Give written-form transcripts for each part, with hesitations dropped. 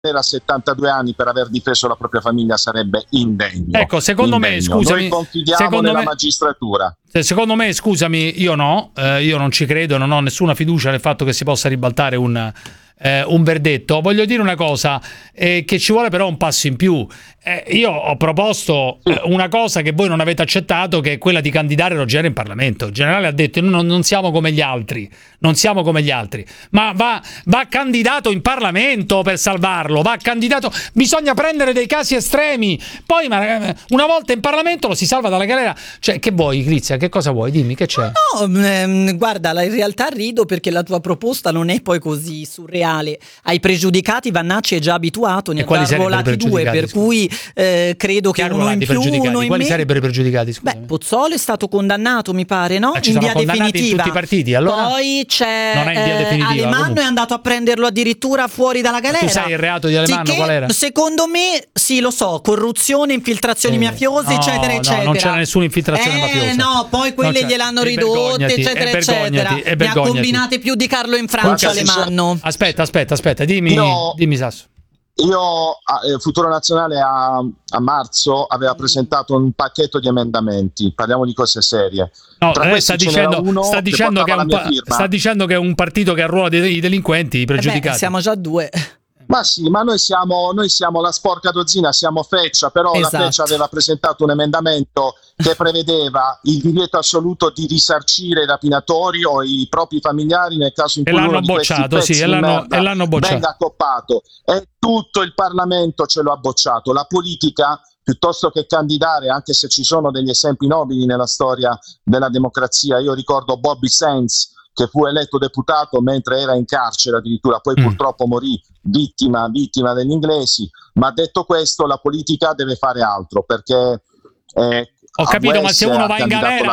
a 72 anni per aver difeso la propria famiglia sarebbe indegno. Ecco, secondo me, scusami, noi confidiamo nella magistratura. Secondo me, scusami, io non ci credo, non ho nessuna fiducia nel fatto che si possa ribaltare un verdetto. Voglio dire una cosa, che ci vuole però un passo in più. Io ho proposto una cosa che voi non avete accettato, che è quella di candidare Roggero in Parlamento. Il generale ha detto non siamo come gli altri, ma va candidato in Parlamento per salvarlo, va candidato. Bisogna prendere dei casi estremi, poi una volta in Parlamento lo si salva dalla galera. Cioè, che vuoi, Crizia? Che cosa vuoi? Dimmi, che c'è? No, guarda, in realtà rido perché la tua proposta non è poi così surreale. Ai pregiudicati Vannacci è già abituato, ne ha arruolati 2, per cui credo che uno in più, uno in meno. Quali sarebbero i pregiudicati? Beh, Pozzolo è stato condannato, mi pare, no? In via definitiva. In tutti i partiti, allora? Poi c'è non è in via definitiva, Alemanno, comunque. È andato a prenderlo addirittura fuori dalla galera. Tu sai il reato di Alemanno qual era? Secondo me, sì, lo so, corruzione, infiltrazioni mafiose, eccetera, eccetera. Non c'era nessuna infiltrazione mafiosa. No, poi quelle gliel'hanno ridotte, eccetera, eccetera. Ne ha combinate più di Carlo in Francia, Alemanno. Aspetta, dimmi Sasso. Io, Futuro Nazionale a marzo aveva presentato un pacchetto di emendamenti, parliamo di cose serie. No, sta dicendo che è un partito che arruola dei delinquenti, i pregiudicati. Siamo già 2. Ma sì, ma noi siamo la sporca dozzina, siamo Feccia, però esatto. La Feccia aveva presentato un emendamento che prevedeva il divieto assoluto di risarcire i rapinatori o i propri familiari nel caso in cui uno di questi pezzi di merda venga accoppato. E tutto il Parlamento ce lo ha bocciato. La politica, piuttosto che candidare, anche se ci sono degli esempi nobili nella storia della democrazia, io ricordo Bobby Sands, che fu eletto deputato mentre era in carcere addirittura, poi purtroppo morì vittima degli inglesi, ma detto questo la politica deve fare altro, perché ho capito, ma se uno va in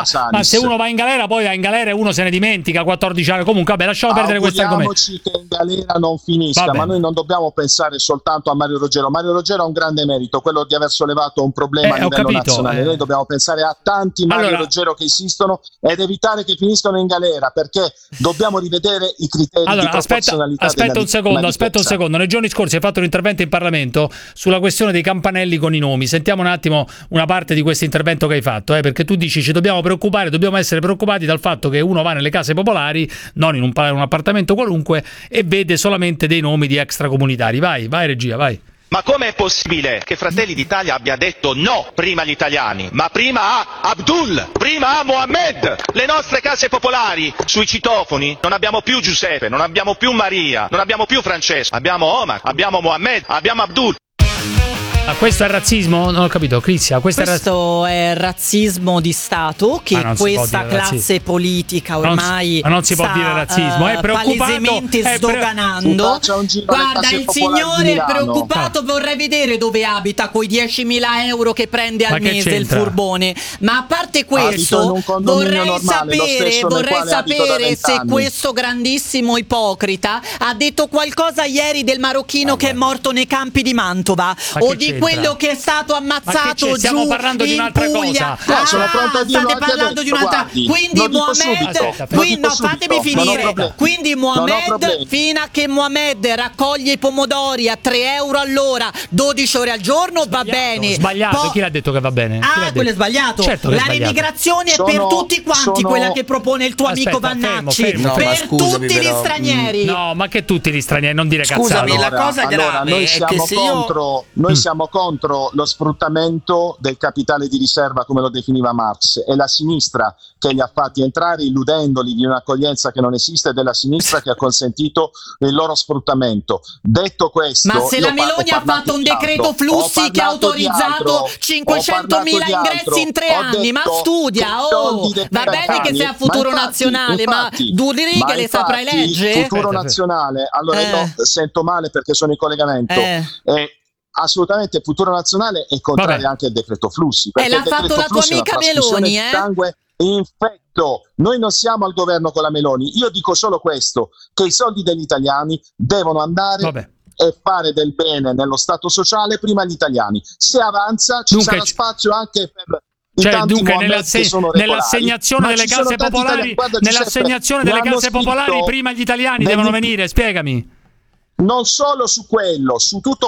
galera, poi va in galera e uno se ne dimentica 14 anni. Comunque, vabbè, lasciamo perdere questo argomento. Che in galera non finisca, ma noi non dobbiamo pensare soltanto a Mario Roggero. Mario Roggero ha un grande merito, quello di aver sollevato un problema a livello nazionale. Noi dobbiamo pensare a tanti Mario Roggero che esistono ed evitare che finiscano in galera, perché dobbiamo rivedere i criteri di proporzionalità. Aspetta un secondo. Nei giorni scorsi hai fatto un intervento in Parlamento sulla questione dei campanelli con i nomi. Sentiamo un attimo una parte di questo intervento che hai fatto, perché tu dici ci dobbiamo essere preoccupati dal fatto che uno va nelle case popolari, non in un appartamento qualunque, e vede solamente dei nomi di extracomunitari. Vai regia, vai. Ma com'è possibile che Fratelli d'Italia abbia detto no prima agli italiani, ma prima a Abdul, prima a Mohammed? Le nostre case popolari sui citofoni non abbiamo più Giuseppe, non abbiamo più Maria, non abbiamo più Francesco, abbiamo Omar, abbiamo Mohammed, abbiamo Abdul. Ma questo è razzismo? Non ho capito, Crizia. Questo è razzismo di Stato che questa classe politica ormai non si può dire razzismo. È palesemente sdoganando. Guarda, il signore è preoccupato, vorrei vedere dove abita coi 10.000 euro che prende al mese il furbone. Ma a parte questo, vorrei sapere se questo grandissimo ipocrita ha detto qualcosa ieri del marocchino che è morto nei campi di Mantova, o di quello che è stato ammazzato stiamo parlando di un'altra Puglia. cosa. Sono pronto a dirlo. State parlando di un'altra. Quindi Mohammed, fatemi finire. Quindi Mohammed, fino a che Mohammed raccoglie i pomodori a 3 euro all'ora, 12 ore al giorno, va bene. Sbagliato, chi l'ha detto che va bene? Quello è sbagliato. Certo, la remigrazione è per tutti quanti, quella che propone il tuo amico Vannacci. Per tutti gli stranieri. No, ma che tutti gli stranieri, non dire cazzate. Scusami, la cosa grave è che se noi siamo contro lo sfruttamento del capitale di riserva, come lo definiva Marx. È la sinistra che li ha fatti entrare illudendoli di un'accoglienza che non esiste, ed è la sinistra che ha consentito il loro sfruttamento. Detto questo, ma se la Meloni ha fatto un decreto flussi che ha autorizzato 500.000 ingressi in 3 anni, ma studia, va bene che sei a Futuro Nazionale, ma 2 righe le saprai leggere? Futuro Nazionale, allora io sento male perché sono in collegamento. Assolutamente, Futuro Nazionale è contrario anche al decreto flussi, perché l'ha fatto la tua amica Meloni, sangue infetto. Noi non siamo al governo con la Meloni. Io dico solo questo, che i soldi degli italiani devono andare e fare del bene nello Stato sociale prima agli italiani. Se avanza ci sarà spazio anche per dunque nell'assegnazione delle case popolari, prima gli italiani devono venire, spiegami. Non solo su quello, su tutto